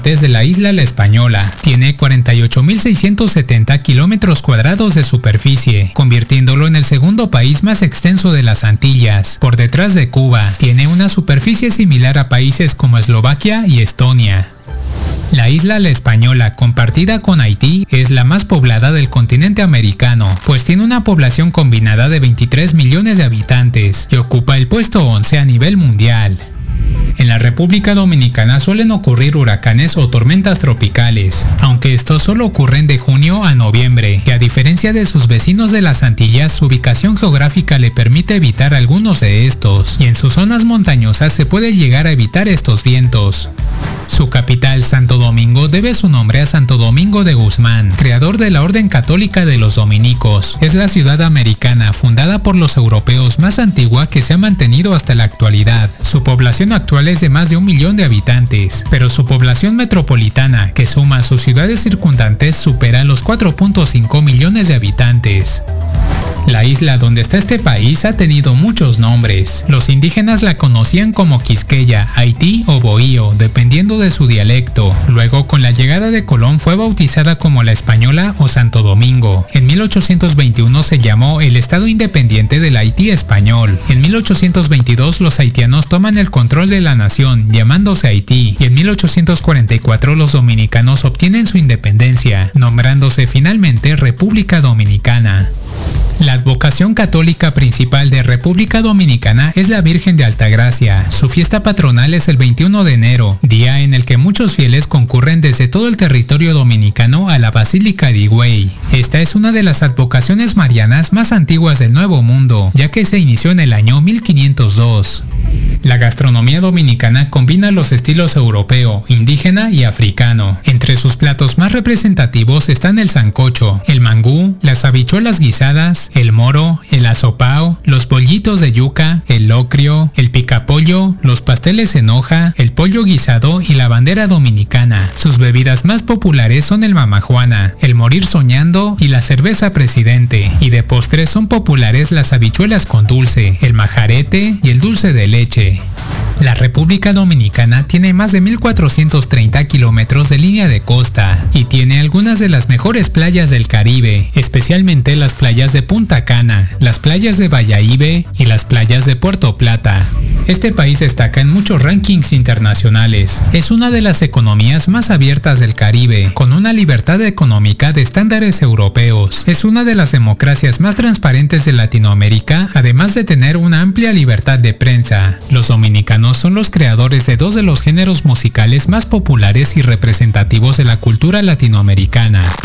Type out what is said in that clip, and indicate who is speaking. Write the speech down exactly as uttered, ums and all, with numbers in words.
Speaker 1: habitantes de la isla La Española. Tiene cuarenta y ocho mil seiscientos setenta kilómetros cuadrados de superficie, convirtiéndolo en el segundo país más extenso de las Antillas, por detrás de Cuba. Tiene una superficie similar a países como Eslovaquia y Estonia. La isla La Española, compartida con Haití, es la más poblada del continente americano, pues tiene una población combinada de veintitrés millones de habitantes y ocupa el puesto once a nivel mundial. En la República Dominicana suelen ocurrir huracanes o tormentas tropicales, aunque estos solo ocurren de junio a noviembre, que a diferencia de sus vecinos de las Antillas, su ubicación geográfica le permite evitar algunos de estos, y en sus zonas montañosas se puede llegar a evitar estos vientos. Su capital, Santo Domingo, debe su nombre a Santo Domingo de Guzmán, creador de la Orden Católica de los Dominicos. Es la ciudad americana fundada por los europeos más antigua que se ha mantenido hasta la actualidad. Su población actual es de más de un millón de habitantes, pero su población metropolitana, que suma a sus ciudades circundantes, supera los cuatro punto cinco millones de habitantes. La isla donde está este país ha tenido muchos nombres. Los indígenas la conocían como Quisqueya, Haití o Bohío, dependiendo de su dialecto. Luego, con la llegada de Colón, fue bautizada como La Española o Santo Domingo. En mil ochocientos veintiuno se llamó el Estado Independiente del Haití Español. En mil ochocientos veintidós los haitianos toman el control de la nación, llamándose Haití. Y en mil ochocientos cuarenta y cuatro los dominicanos obtienen su independencia, nombrándose finalmente República Dominicana. La advocación católica principal de República Dominicana es la Virgen de Altagracia. Su fiesta patronal es el veintiuno de enero, día en el que muchos fieles concurren desde todo el territorio dominicano a la Basílica de Higüey. Esta es una de las advocaciones marianas más antiguas del Nuevo Mundo, ya que se inició en el año mil quinientos dos. La gastronomía dominicana combina los estilos europeo, indígena y africano. Entre sus platos más representativos están el sancocho, el mangú, las habichuelas guisadas, el moro, el asopao, los bollitos de yuca, el locrio, el picapollo, los pasteles en hoja, el pollo guisado y la bandera dominicana. Sus bebidas más populares son el mamajuana, el morir soñando y la cerveza presidente. Y de postres son populares las habichuelas con dulce, el majarete y el dulce de leche. La República Dominicana tiene más de mil cuatrocientos treinta kilómetros de línea de costa y tiene algunas de las mejores playas del Caribe, especialmente las playas de Punta Cana, las playas de Bayahíbe y las playas de Puerto Plata. Este país destaca en muchos rankings internacionales. Es una de las economías más abiertas del Caribe, con una libertad económica de estándares europeos. Es una de las democracias más transparentes de Latinoamérica, además de tener una amplia libertad de prensa. Los dominicanos son los creadores de dos de los géneros musicales más populares y representativos de la cultura latinoamericana.